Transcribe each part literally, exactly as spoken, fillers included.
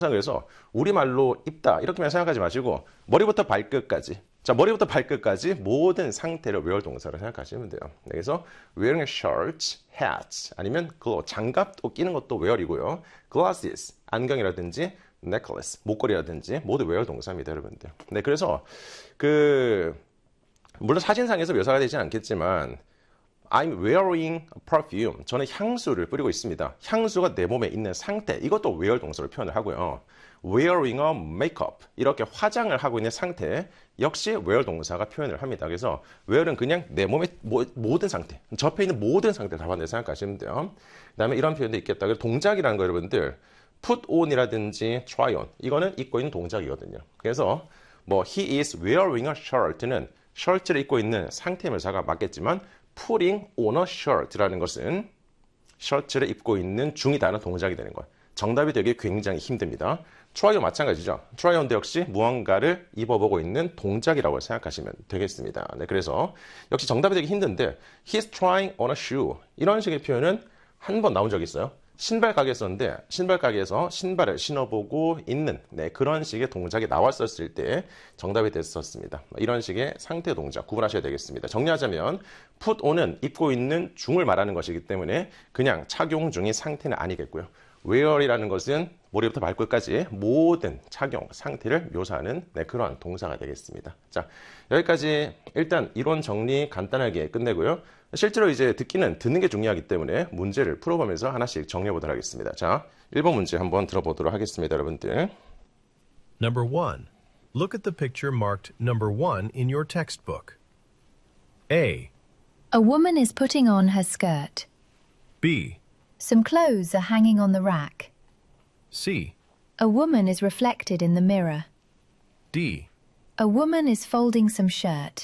그래서 우리말로 입다 이렇게만 생각하지 마시고 머리부터 발끝까지 자 머리부터 발끝까지 모든 상태를 where 동사로 생각하시면 돼요. 그래서 wearing a shirt, hat 아니면 glove 장갑도 끼는 것도 wear이고요. glasses 안경이라든지 necklace 목걸이라든지 모두 wear 동사입니다, 여러분들. 네, 그래서 그 물론 사진상에서 묘사가 되진 않겠지만 I'm wearing perfume. 저는 향수를 뿌리고 있습니다. 향수가 내 몸에 있는 상태. 이것도 wear 동사로 표현을 하고요. wearing a makeup. 이렇게 화장을 하고 있는 상태. 역시 wear 동사가 표현을 합니다. 그래서 wear은 그냥 내 몸의 모, 모든 상태. 접해 있는 모든 상태를 잡아내 생각하시면 돼요. 그 다음에 이런 표현도 있겠다. 동작이라는 거 여러분들 put on이라든지 try on. 이거는 입고 있는 동작이거든요. 그래서 뭐 he is wearing a shirt는 셔츠를 입고 있는 상태명사가 맞겠지만 putting on a shirt라는 것은 셔츠를 입고 있는 중이다라는 동작이 되는 거예요. 정답이 되기 굉장히 힘듭니다. try on 마찬가지죠. try on도 역시 무언가를 입어보고 있는 동작이라고 생각하시면 되겠습니다. 네, 그래서 역시 정답이 되기 힘든데 he's trying on a shoe 이런 식의 표현은 한 번 나온 적이 있어요. 신발 가게였었는데 신발 가게에서 신발을 신어보고 있는 네, 그런 식의 동작이 나왔었을 때 정답이 됐었습니다. 이런 식의 상태 동작 구분하셔야 되겠습니다. 정리하자면 put on은 입고 있는 중을 말하는 것이기 때문에 그냥 착용 중인 상태는 아니겠고요. wear이라는 것은 머리부터 발끝까지 모든 착용 상태를 묘사하는 네, 그런 동사가 되겠습니다. 자, 여기까지 일단 이론 정리 간단하게 끝내고요. 실제로 이제 듣기는 듣는 게 중요하기 때문에 문제를 풀어보면서 하나씩 정리해 보도록 하겠습니다. 자, 일 번 문제 한번 들어보도록 하겠습니다, 여러분들. Number one. Look at the picture marked number one in your textbook. A. A woman is putting on her skirt. B. Some clothes are hanging on the rack. C. A woman is reflected in the mirror. D. A woman is folding some shirt.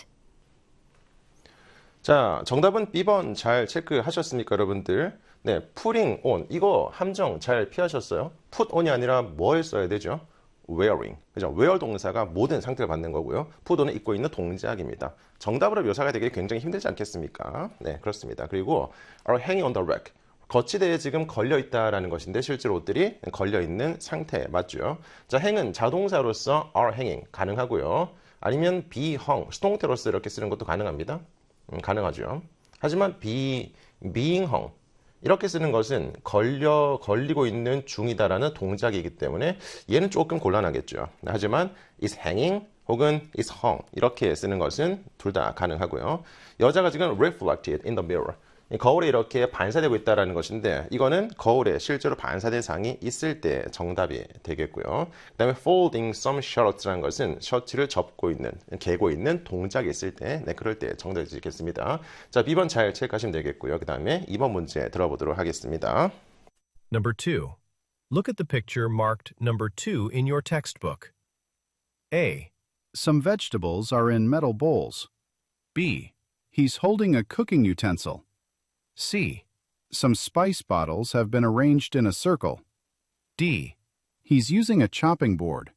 자, 정답은 비 번 잘 체크하셨습니까, 여러분들? 네, putting on 이거 함정 잘 피하셨어요? put on이 아니라 뭘 써야 되죠? wearing. 그죠? wear 동사가 모든 상태를 받는 거고요. put on은 입고 있는 동작입니다. 정답으로 묘사가 되기 굉장히 힘들지 않겠습니까? 네, 그렇습니다. 그리고 are hanging on the rack. 거치대에 지금 걸려있다라는 것인데 실제로 옷들이 걸려있는 상태 맞죠? 자, hang은 자동사로서 are hanging 가능하고요. 아니면 be hung, 수동태로서 이렇게 쓰는 것도 가능합니다. 음, 가능하죠. 하지만 be, being hung 이렇게 쓰는 것은 걸려 걸리고 있는 중이다라는 동작이기 때문에 얘는 조금 곤란하겠죠. 하지만 is hanging 혹은 is hung 이렇게 쓰는 것은 둘 다 가능하고요. 여자가 지금 reflected in the mirror 거울에 이렇게 반사되고 있다는 것인데 이거는 거울에 실제로 반사된 상이 있을 때 정답이 되겠고요. 그 다음에 folding some shirts라는 것은 셔츠를 접고 있는, 개고 있는 동작이 있을 때 네, 그럴 때 정답이 되겠습니다. 자, 비 번 잘 체크하시면 되겠고요. 그 다음에 이 번 문제 들어보도록 하겠습니다. Number two. Look at the picture marked number two in your textbook. A. Some vegetables are in metal bowls. B. He's holding a cooking utensil. C. Some spice bottles have been arranged in a circle. D. He's using a chopping board.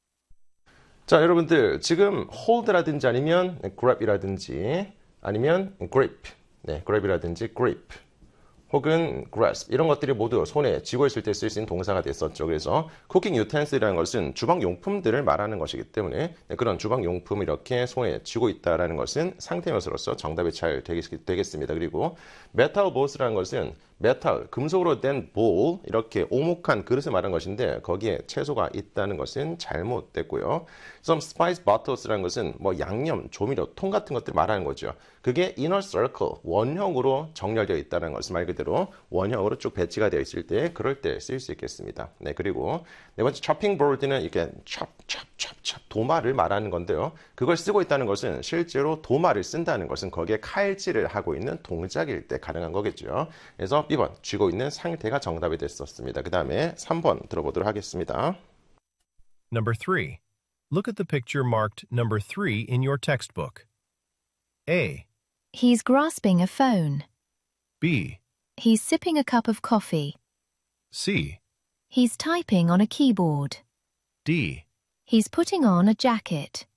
자, 여러분들 지금 hold라든지 아니면 grab이라든지 아니면 grip, 네, grab이라든지 grip 혹은 grasp 이런 것들이 모두 손에 쥐고 있을 때 쓸 수 있는 동사가 됐었죠. 그래서 cooking utensil이라는 것은 주방 용품들을 말하는 것이기 때문에 그런 주방 용품을 이렇게 손에 쥐고 있다라는 것은 상태명사로서 정답이 잘 되겠습니다. 그리고 metal bowls라는 것은 메탈, 금속으로 된 볼, 이렇게 오목한 그릇을 말하는 것인데 거기에 채소가 있다는 것은 잘못됐고요. Some spice bottles라는 것은 뭐 양념, 조미료, 통 같은 것들을 말하는 거죠. 그게 inner circle, 원형으로 정렬되어 있다는 것을 말 그대로 원형으로 쭉 배치가 되어 있을 때 그럴 때 쓸 수 있겠습니다. 네, 그리고 네 번째 chopping board는 이렇게 chop, chop, chop, chop 도마를 말하는 건데요. 그걸 쓰고 있다는 것은 실제로 도마를 쓴다는 것은 거기에 칼질을 하고 있는 동작일 때 가능한 거겠죠. 그래서 비 번 쥐고 있는 상태가 정답이 됐었습니다. 그 다음에 삼 번 들어보도록 하겠습니다. Number three. Look at the picture marked number three in your textbook. A. He's grasping a phone. B. He's sipping a cup of coffee. C. He's typing on a keyboard. D. He's putting on a jacket.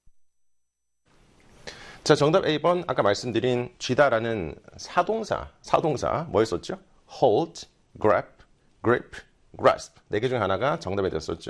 자, 정답 A 번 아까 말씀드린 쥐다라는 사동사, 사동사 뭐였었죠? hold, grab, grip, grasp. 네 개 중 하나가 정답이 되었었죠.